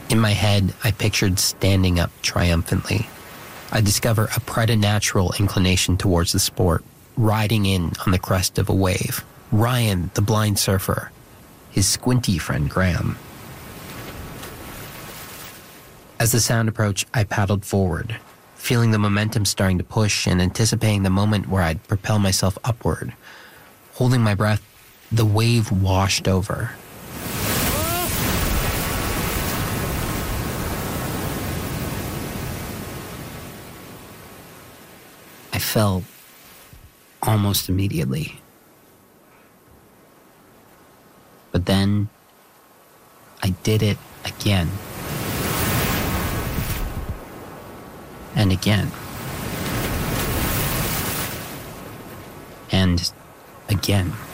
In my head, I pictured standing up triumphantly. I discover a preternatural inclination towards the sport, riding in on the crest of a wave. Ryan, the blind surfer, his squinty friend Graham. As the sound approached, I paddled forward, feeling the momentum starting to push and anticipating the moment where I'd propel myself upward. Holding my breath, the wave washed over. I fell almost immediately. But then I did it again. And again. And again.